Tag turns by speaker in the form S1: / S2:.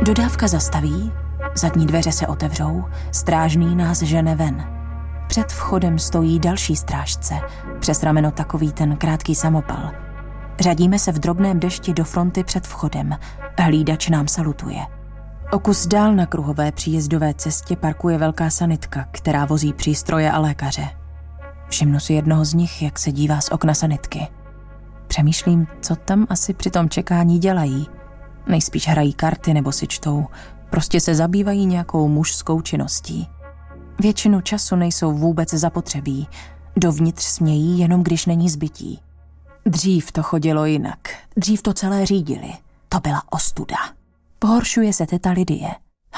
S1: Dodávka zastaví, zadní dveře se otevřou, strážný nás žene ven. Před vchodem stojí další strážce, přes rameno takový ten krátký samopal. Řadíme se v drobném dešti do fronty před vchodem. Hlídač nám salutuje. O kus dál na kruhové příjezdové cestě parkuje velká sanitka, která vozí přístroje a lékaře. Všimnu si jednoho z nich, jak se dívá z okna sanitky. Přemýšlím, co tam asi při tom čekání dělají. Nejspíš hrají karty nebo si čtou. Prostě se zabývají nějakou mužskou činností. Většinu času nejsou vůbec zapotřebí. Dovnitř smějí, jenom když není zbytí. Dřív to chodilo jinak. Dřív to celé řídili. To byla ostuda. Pohoršuje se teta Lidie.